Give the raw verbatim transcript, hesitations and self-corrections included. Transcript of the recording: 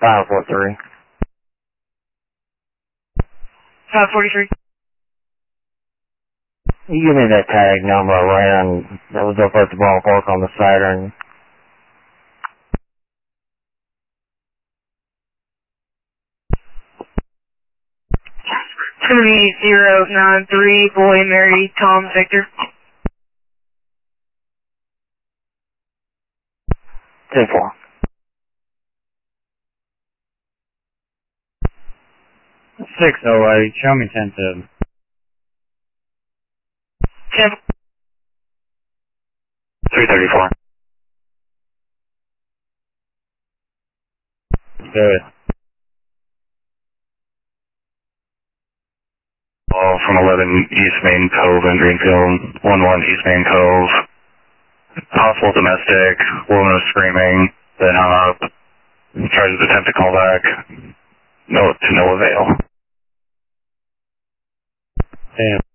five four three. five forty-three. You give me that tag number I ran that was up at the ballpark on the Saturn. three zero nine three, Boy Mary Tom Victor. ten four. six oh eight, show me ten seven. ten. three thirty-four. Good. Call from eleven East Main Cove in Greenfield, one one East Main Cove. Possible domestic, woman was screaming, then hung up. Tried to attempt to call back. No, to no avail. Damn.